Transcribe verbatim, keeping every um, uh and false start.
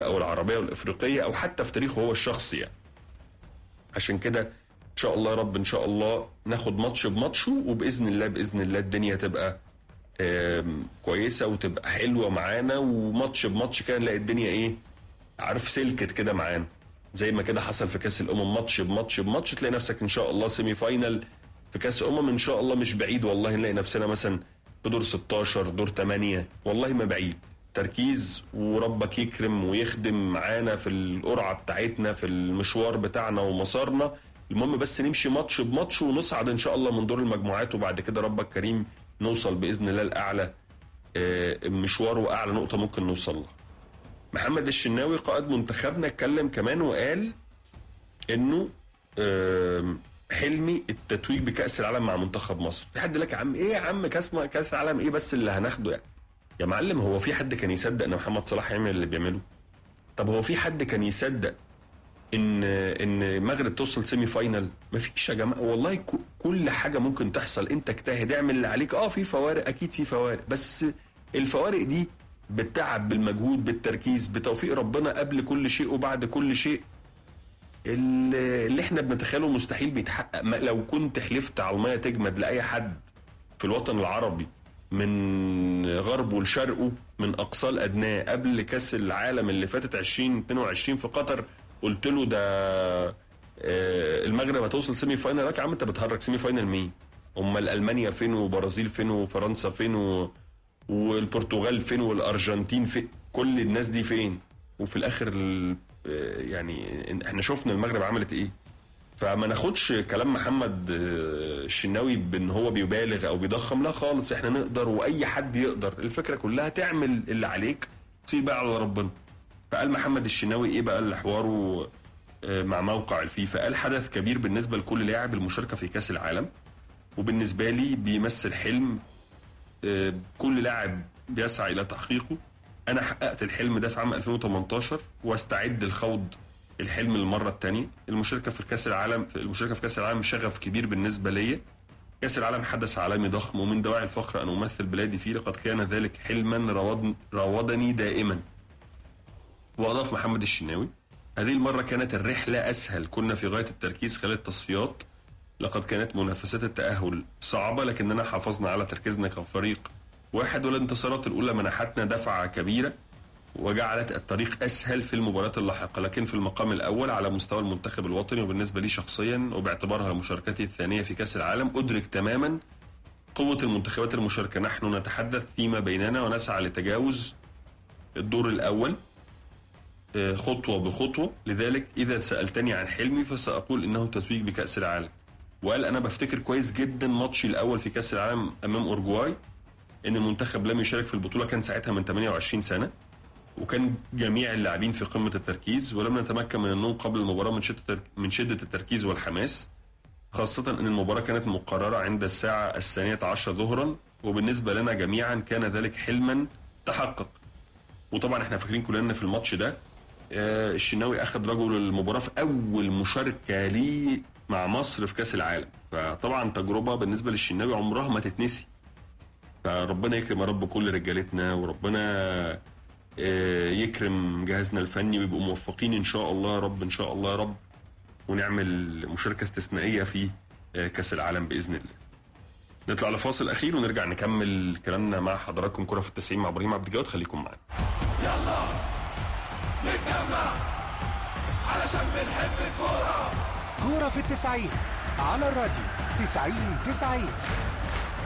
او العربيه والافريقيه او حتى في تاريخه هو الشخصي يعني. عشان كده ان شاء الله يا رب ان شاء الله ناخد ماتش بماتشه، وباذن الله باذن الله الدنيا تبقى كويسه وتبقى حلوه معانا، وماتش بماتش كده نلاقي الدنيا ايه عارف سلكت كده معانا، زي ما كده حصل في كاس الامم، ماتش بماتش بماتش تلاقي نفسك ان شاء الله سيمي فاينل في كاس امم، ان شاء الله مش بعيد والله نلاقي نفسنا مثلا في دور ستاشر دور تمانية، والله ما بعيد. تركيز وربك يكرم ويخدم معانا في القرعه بتاعتنا في المشوار بتاعنا ومسارنا. المهم بس نمشي ماتش بماتش ونصعد ان شاء الله من دور المجموعات، وبعد كده ربك كريم نوصل باذن الله لاعلى مشوار واعلى نقطه ممكن نوصل لها. محمد الشناوي قائد منتخبنا اتكلم كمان وقال انه حلمي التتويج بكاس العالم مع منتخب مصر. في حد لك يا عم ايه يا عم كاس كاس العالم ايه بس اللي هناخده يعني يا معلم؟ هو في حد كان يصدق ان محمد صلاح يعمل اللي بيعمله؟ طب هو في حد كان يصدق ان ان المغرب توصل سيمي فاينل؟ مفيش يا جماعه والله، كل حاجه ممكن تحصل، انت اجتهد اعمل اللي عليك. اه في فوارق اكيد في فوارق، بس الفوارق دي بالتعب بالمجهود بالتركيز بتوفيق ربنا قبل كل شيء وبعد كل شيء. اللي احنا بنتخيله مستحيل بيتحقق. لو كنت حلفت على الميه تجمد لاي حد في الوطن العربي من غربه لشرقه من اقصاه لادناه قبل كاس العالم اللي فاتت عشرين اتنين وعشرين في قطر، قلت له ده المغرب هتوصل سيمي فاينل، لك يا عم انت بتهرج، سيمي فاينل مين؟ امال المانيا فين وبرازيل فين وفرنسا فين و... والبرتغال فين والارجنتين فين؟ كل الناس دي فين؟ وفي الاخر يعني احنا شفنا المغرب عملت ايه. فما ناخدش كلام محمد الشناوي بان هو بيبالغ او بيضخم، لا خالص، احنا نقدر واي حد يقدر. الفكره كلها تعمل اللي عليك وتسيب بقى على ربنا. فقال محمد الشناوي ايه بقى اللي حواره مع موقع الفيفا؟ قال حدث كبير بالنسبه لكل لاعب المشاركه في كاس العالم، وبالنسبه لي بيمثل حلم كل لاعب بيسعى الى تحقيقه. انا حققت الحلم ده في عام ألفين وتمنتاشر واستعد لخوض الحلم للمره الثانيه. المشاركه في كاس العالم المشاركه في كاس العالم شغف كبير بالنسبه لي. كاس العالم حدث عالمي ضخم ومن دواعي الفخر ان امثل بلادي فيه، لقد كان ذلك حلما راودني دائما. واضاف محمد الشناوي هذه المره كانت الرحله اسهل، كنا في غايه التركيز خلال التصفيات، لقد كانت منافسات التاهل صعبه لكننا حافظنا على تركيزنا كفريق واحد، والانتصارات الاولى منحتنا دفعه كبيره وجعلت الطريق اسهل في المباريات اللاحقه. لكن في المقام الاول على مستوى المنتخب الوطني وبالنسبه لي شخصيا وباعتبارها مشاركتي الثانيه في كاس العالم، ادرك تماما قوه المنتخبات المشاركه. نحن نتحدث فيما بيننا ونسعى لتجاوز الدور الاول خطوه بخطوه. لذلك اذا سالتني عن حلمي فساقول انه التتويج بكاس العالم. وقال انا بفتكر كويس جدا ماتشي الاول في كاس العالم امام اورجواي، ان المنتخب لم يشارك في البطوله، كان ساعتها من تمنية وعشرين سنه، وكان جميع اللاعبين في قمه التركيز، ولم نتمكن من النوم قبل المباراه من شده من شده التركيز والحماس، خاصه ان المباراه كانت مقرره عند الساعه الثانيه عشر ظهرا، وبالنسبه لنا جميعا كان ذلك حلما تحقق. وطبعا احنا فاكرين كلنا في الماتش ده الشناوي اخذ رجل المباراه في اول مشاركه ليه مع مصر في كاس العالم، فطبعا تجربه بالنسبه للشناوي عمرها ما تتنسي. فربنا يكرم يا رب كل رجالتنا، وربنا يكرم جهازنا الفني ويبقوا موفقين ان شاء الله يا رب، ان شاء الله يا رب، ونعمل مشاركه استثنائيه في كاس العالم باذن الله. نطلع لفاصل اخير ونرجع نكمل كلامنا مع حضراتكم كره في التسعين مع ابراهيم عبد الجواد. خليكم معانا. يلا نتجمع علشان بنحب الكوره. كوره في التسعين على الراديو تسعين تسعين.